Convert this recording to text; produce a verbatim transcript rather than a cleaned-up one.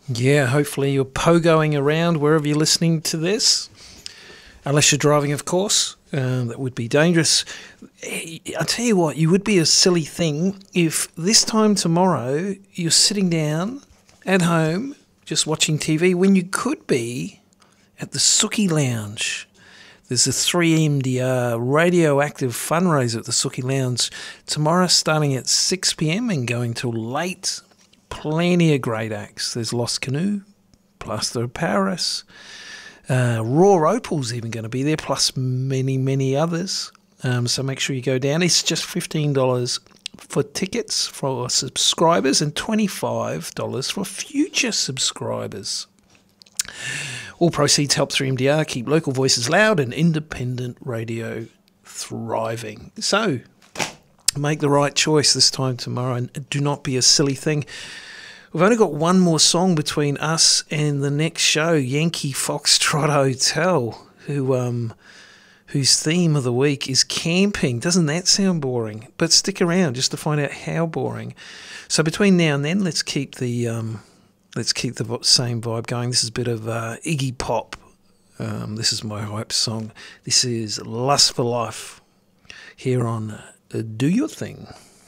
Yeah, hopefully you're pogoing around wherever you're listening to this. Unless you're driving, of course. Uh, that would be dangerous. I'll tell you what, you would be a silly thing if this time tomorrow you're sitting down at home just watching T V when you could be at the Sookie Lounge. There's a three M D R radioactive fundraiser at the Sookie Lounge tomorrow starting at six p.m. and going till late. Plenty of great acts. There's Lost Canoe, Plaster of Paris, uh, Raw Opal's even going to be there, plus many, many others. Um, so make sure you go down. It's just fifteen dollars for tickets for subscribers and twenty-five dollars for future subscribers. All proceeds help three M D R keep local voices loud and independent radio thriving. So make the right choice this time tomorrow and do not be a silly thing. We've only got one more song between us and the next show, Yankee Foxtrot Hotel, who um, whose theme of the week is camping. Doesn't that sound boring? But stick around just to find out how boring. So between now and then, let's keep the um, let's keep the same vibe going. This is a bit of uh, Iggy Pop. Um, this is my hype song. This is Lust for Life here on uh, Do Your Thing.